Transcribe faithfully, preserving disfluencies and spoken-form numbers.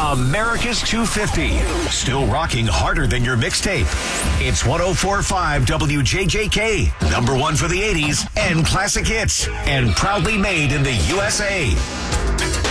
America's two fifty. Still rocking harder than your mixtape. It's one oh four point five W J J K. Number one for the eighties and classic hits. And proudly made in the U S A.